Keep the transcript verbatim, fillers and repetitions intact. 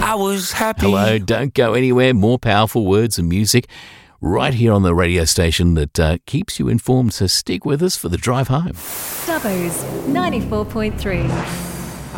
I was happy. Hello, don't go anywhere. More powerful words and music right here on the radio station that uh, keeps you informed. So stick with us for the drive home. Dubbo's ninety-four point three.